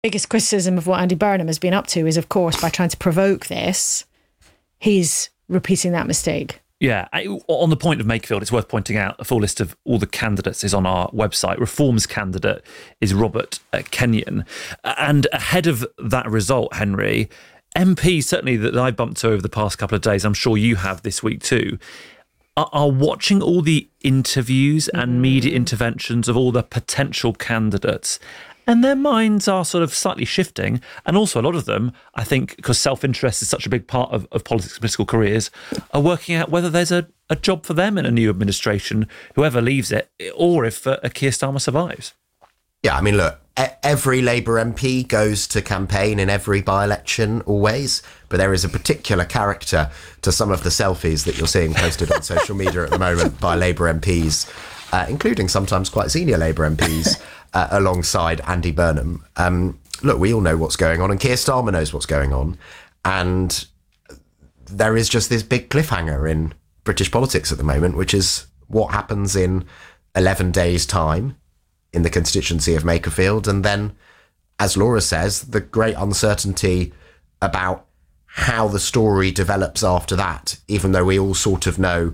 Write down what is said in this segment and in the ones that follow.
biggest criticism of what Andy Burnham has been up to is, of course, by trying to provoke this, he's repeating that mistake. Yeah, on the point of Makerfield, it's worth pointing out a full list of all the candidates is on our website. Reform's candidate is Robert Kenyon. And ahead of that result, Henry, MPs, certainly that I bumped to over the past couple of days, I'm sure you have this week too, are watching all the interviews and media interventions of all the potential candidates. And their minds are sort of slightly shifting. And also a lot of them, I think, because self-interest is such a big part of politics and political careers, are working out whether there's a job for them in a new administration, whoever leaves it, or if Keir Starmer survives. Yeah, I mean, look, every Labour MP goes to campaign in every by-election always, but there is a particular character to some of the selfies that you're seeing posted on social media at the moment by Labour MPs, including sometimes quite senior Labour MPs, alongside Andy Burnham. Look, we all know what's going on, and Keir Starmer knows what's going on, and there is just this big cliffhanger in British politics at the moment, which is what happens in 11 days' time in the constituency of Makerfield, and then, as Laura says, the great uncertainty about how the story develops after that, even though we all sort of know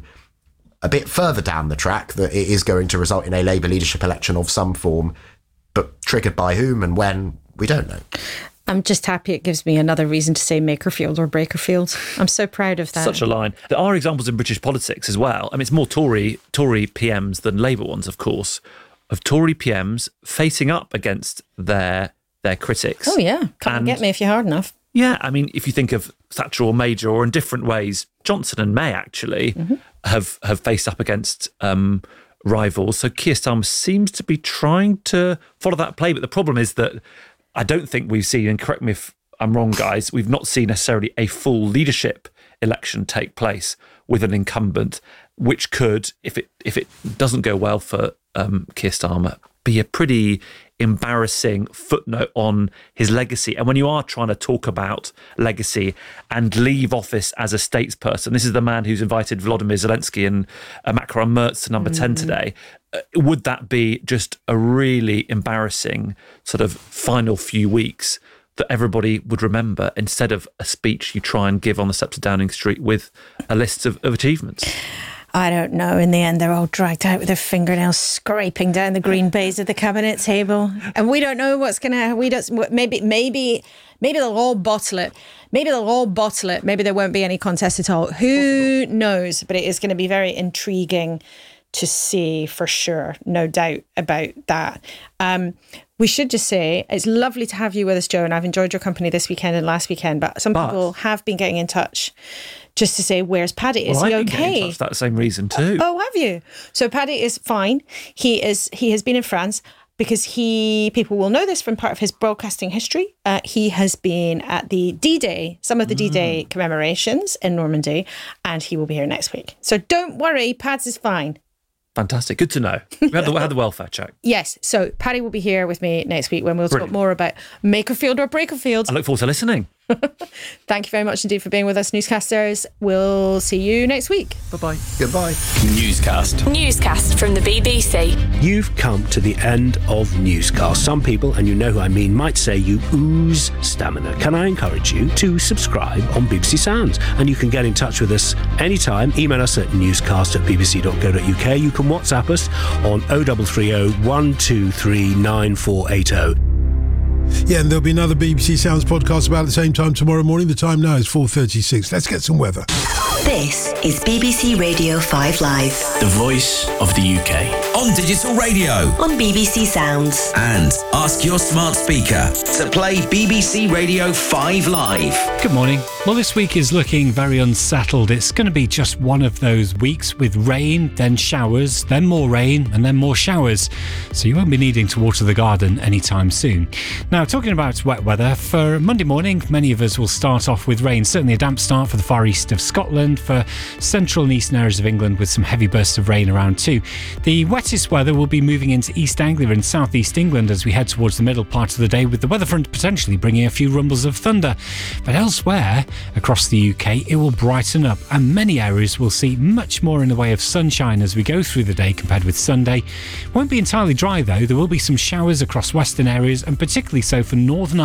a bit further down the track that it is going to result in a Labour leadership election of some form, but triggered by whom and when, we don't know. I'm just happy it gives me another reason to say Makerfield or Breakerfield. I'm so proud of that. Such a line. There are examples in British politics as well. I mean, it's more Tory PMs than Labour ones, of course, of Tory PMs facing up against their critics. Oh, yeah. Come and get me if you're hard enough. Yeah, I mean, if you think of Thatcher or Major, or in different ways, Johnson and May actually have faced up against rivals. So Keir Starmer seems to be trying to follow that play. But the problem is that I don't think we've seen, and correct me if I'm wrong, guys, we've not seen necessarily a full leadership election take place with an incumbent, which could, if it doesn't go well for Keir Starmer, be a pretty embarrassing footnote on his legacy. And when you are trying to talk about legacy and leave office as a statesperson, this is the man who's invited Volodymyr Zelensky and Macron Merz to number 10 today. Would that be just a really embarrassing sort of final few weeks that everybody would remember, instead of a speech you try and give on the steps of Downing Street with a list of achievements? I don't know. In the end, they're all dragged out with their fingernails scraping down the green baize of the cabinet table, and we don't know what's going to. We don't. Maybe they'll all bottle it. Maybe there won't be any contest at all. Who knows? But it is going to be very intriguing to see, for sure. No doubt about that. We should just say it's lovely to have you with us, Joe, and I've enjoyed your company this weekend and last weekend. But some people have been getting in touch just to say, where's Paddy? Is he okay? I've been getting in touch for that same reason too. Oh, have you? So Paddy is fine. He has been in France because people will know this from part of his broadcasting history. He has been at the D-Day, some of the D-Day commemorations in Normandy, and he will be here next week. So don't worry, Pads is fine. Fantastic. Good to know. We had the welfare check. Yes. So Paddy will be here with me next week when we'll talk more about Makerfield or Breakerfield. I look forward to listening. Thank you very much indeed for being with us, newscasters. We'll see you next week. Bye-bye. Goodbye. Newscast from the BBC. You've come to the end of Newscast. Some people, and you know who I mean, might say you ooze stamina. Can I encourage you to subscribe on BBC Sounds? And you can get in touch with us anytime. Email us at newscast@bbc.co.uk. You can WhatsApp us on 0330 123 9480. Yeah, and there'll be another BBC Sounds podcast about the same time tomorrow morning. The time now is 4:36. Let's get some weather. This is BBC Radio 5 Live. The voice of the UK. On digital radio. On BBC Sounds. And ask your smart speaker to play BBC Radio 5 Live. Good morning. Well, this week is looking very unsettled. It's going to be just one of those weeks with rain, then showers, then more rain, and then more showers. So you won't be needing to water the garden anytime soon. Now, talking about wet weather, for Monday morning, many of us will start off with rain. Certainly a damp start for the far east of Scotland, for central and eastern areas of England, with some heavy bursts of rain around too. The wettest weather will be moving into East Anglia and South East England as we head towards the middle part of the day, with the weather front potentially bringing a few rumbles of thunder. But elsewhere across the UK, it will brighten up, and many areas will see much more in the way of sunshine as we go through the day compared with Sunday. Won't be entirely dry though. There will be some showers across western areas, and particularly so for northern